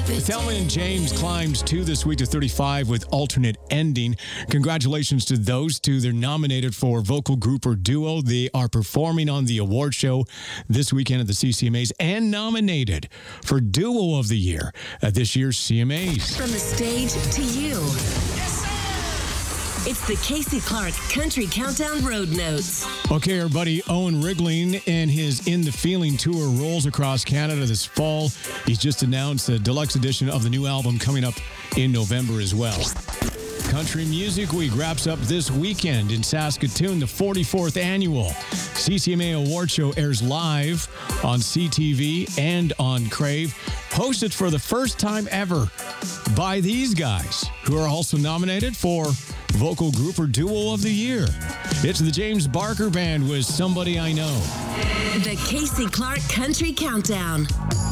Thelma and James climbs 2 this week to 35 with Alternate Ending. Congratulations to those two. They're nominated for Vocal Group or Duo. They are performing on the award show this weekend at the CCMAs and nominated for Duo of the Year at this year's CMAs. From the stage to you. It's the Casey Clark Country Countdown Road Notes. Okay, our buddy Owen Riggling and his In the Feeling tour rolls across Canada this fall. He's just announced a deluxe edition of the new album coming up in November as well. Country Music Week wraps up this weekend in Saskatoon. The 44th annual CCMA Award Show airs live on CTV and on Crave. Hosted for the first time ever by these guys, who are also nominated for Vocal Group or Duo of the Year. It's the James Barker Band with Somebody I Know. The Casey Clark Country Countdown.